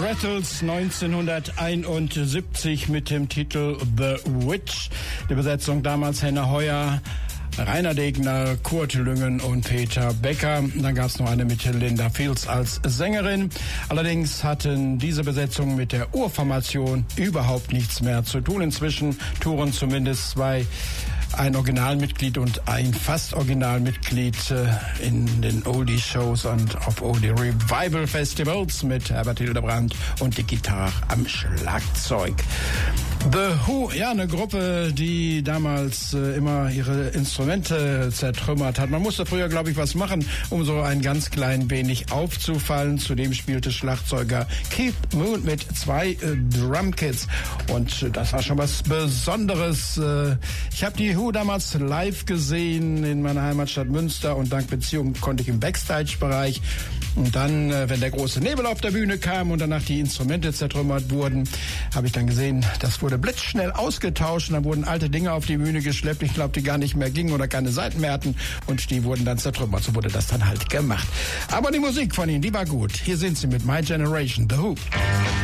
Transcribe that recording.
Rattles 1971 mit dem Titel The Witch. Die Besetzung damals Henna Heuer, Rainer Degner, Kurt Lüngen und Peter Becker. Dann gab es noch eine mit Linda Fields als Sängerin. Allerdings hatten diese Besetzungen mit der Urformation überhaupt nichts mehr zu tun. Inzwischen touren zumindest ein Originalmitglied und ein fast Originalmitglied in den Oldie-Shows und auf Oldie-Revival-Festivals mit Herbert Hildebrandt und die Gitarre am Schlagzeug. The Who, ja, eine Gruppe, die damals immer ihre Instrumente zertrümmert hat. Man musste früher, glaube ich, was machen, um so ein ganz klein wenig aufzufallen. Zudem spielte Schlagzeuger Keith Moon mit 2 Drumkits und das war schon was Besonderes. Ich habe die Who damals live gesehen in meiner Heimatstadt Münster und dank Beziehung konnte ich im Backstage-Bereich. Und dann, wenn der große Nebel auf der Bühne kam und danach die Instrumente zertrümmert wurden, habe ich dann gesehen, das wurde blitzschnell ausgetauscht und dann wurden alte Dinge auf die Bühne geschleppt, ich glaube, die gar nicht mehr gingen oder keine Seiten mehr hatten und die wurden dann zertrümmert. So wurde das dann halt gemacht. Aber die Musik von ihnen, die war gut. Hier sind sie mit My Generation, The Who.